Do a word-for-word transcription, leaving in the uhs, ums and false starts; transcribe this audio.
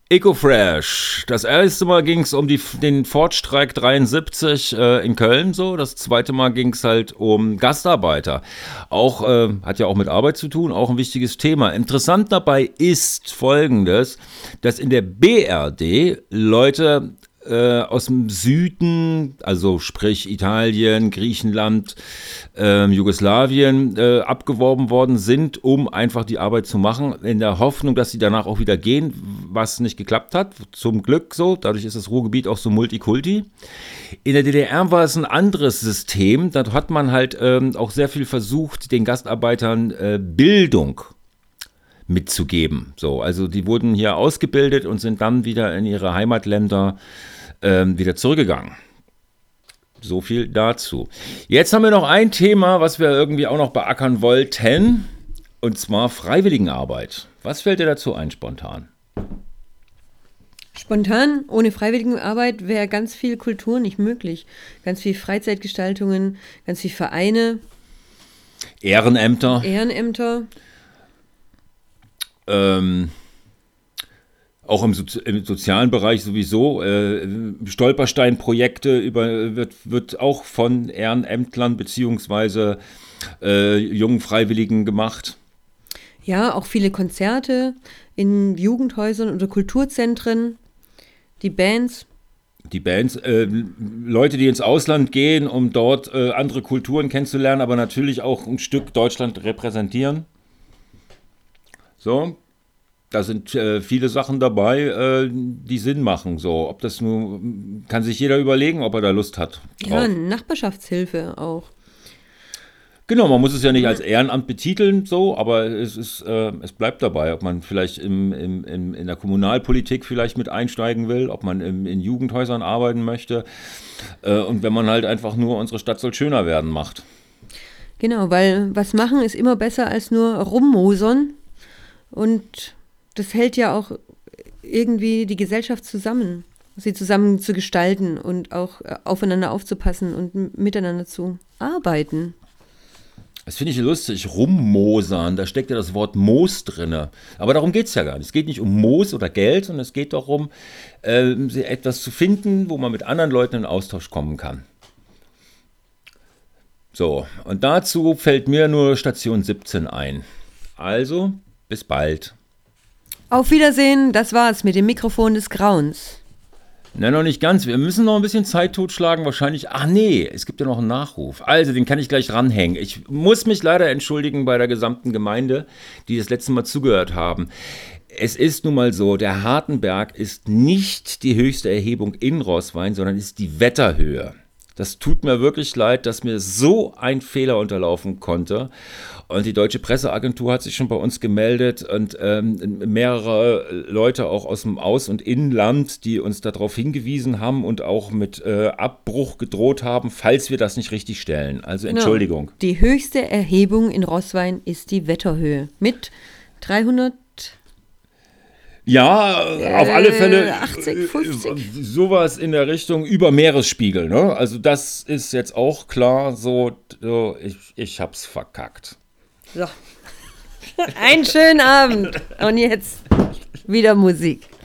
Ecofresh. Das erste Mal ging es um die, den Ford-Streik dreiundsiebzig äh, in Köln so. Das zweite Mal ging es halt um Gastarbeiter. Auch, äh, hat ja auch mit Arbeit zu tun, auch ein wichtiges Thema. Interessant dabei ist Folgendes, dass in der B R D Leute äh, aus dem Süden, also sprich Italien, Griechenland, äh, Jugoslawien, äh, abgeworben worden sind, um einfach die Arbeit zu machen, in der Hoffnung, dass sie danach auch wieder gehen, was nicht geklappt hat. Zum Glück so, dadurch ist das Ruhrgebiet auch so Multikulti. In der D D R war es ein anderes System, da hat man halt ähm, auch sehr viel versucht, den Gastarbeitern äh, Bildung mitzugeben. So, also die wurden hier ausgebildet und sind dann wieder in ihre Heimatländer ähm, wieder zurückgegangen. So viel dazu. Jetzt haben wir noch ein Thema, was wir irgendwie auch noch beackern wollten, und zwar Freiwilligenarbeit. Was fällt dir dazu ein spontan? Spontan, ohne Freiwilligenarbeit wäre ganz viel Kultur nicht möglich. Ganz viel Freizeitgestaltungen, ganz viel Vereine. Ehrenämter. Ehrenämter. Ähm, auch im, Sozi- im sozialen Bereich sowieso. Äh, Stolpersteinprojekte über, wird, wird auch von Ehrenämtlern beziehungsweise äh, jungen Freiwilligen gemacht. Ja, auch viele Konzerte in Jugendhäusern oder Kulturzentren. Die Bands. Die Bands, äh, Leute, die ins Ausland gehen, um dort äh, andere Kulturen kennenzulernen, aber natürlich auch ein Stück Deutschland repräsentieren. So, da sind äh, viele Sachen dabei, äh, die Sinn machen. So, ob das nur, kann sich jeder überlegen, ob er da Lust hat. Ja, drauf. Nachbarschaftshilfe auch. Genau, man muss es ja nicht als Ehrenamt betiteln, so, aber es ist, äh, es bleibt dabei, ob man vielleicht im, im, im, in der Kommunalpolitik vielleicht mit einsteigen will, ob man im, in Jugendhäusern arbeiten möchte äh, und wenn man halt einfach nur unsere Stadt soll schöner werden macht. Genau, weil was machen ist immer besser als nur rummosern. Und das hält ja auch irgendwie die Gesellschaft zusammen, sie zusammen zu gestalten und auch aufeinander aufzupassen und m- miteinander zu arbeiten. Das finde ich lustig, rummosern, da steckt ja das Wort Moos drin. Aber darum geht es ja gar nicht. Es geht nicht um Moos oder Geld, sondern es geht darum, äh, etwas zu finden, wo man mit anderen Leuten in Austausch kommen kann. So, und dazu fällt mir nur Station siebzehn ein. Also, bis bald. Auf Wiedersehen, das war's mit dem Mikrofon des Grauens. Na, noch nicht ganz. Wir müssen noch ein bisschen Zeit totschlagen. Wahrscheinlich. Ach nee, es gibt ja noch einen Nachruf. Also, den kann ich gleich ranhängen. Ich muss mich leider entschuldigen bei der gesamten Gemeinde, die das letzte Mal zugehört haben. Es ist nun mal so, der Hartenberg ist nicht die höchste Erhebung in Roßwein, sondern ist die Wetterhöhe. Das tut mir wirklich leid, dass mir so ein Fehler unterlaufen konnte. Und die Deutsche Presseagentur hat sich schon bei uns gemeldet und ähm, mehrere Leute auch aus dem Aus- und Inland, die uns darauf hingewiesen haben und auch mit äh, Abbruch gedroht haben, falls wir das nicht richtig stellen. Also Entschuldigung. Genau. Die höchste Erhebung in Roßwein ist die Wetterhöhe mit dreihundert. Ja, auf alle Fälle achtzig, fünfzig. Sowas in der Richtung über Meeresspiegel. Ne? Also das ist jetzt auch klar so, so ich, ich hab's verkackt. So, einen schönen Abend und jetzt wieder Musik.